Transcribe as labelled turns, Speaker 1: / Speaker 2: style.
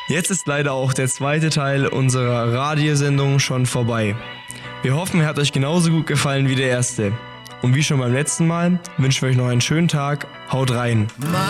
Speaker 1: Jetzt ist leider auch der zweite Teil unserer Radiosendung schon vorbei. Wir hoffen, er hat euch genauso gut gefallen wie der erste. Und wie schon beim letzten Mal wünschen wir euch noch einen schönen Tag. Haut rein!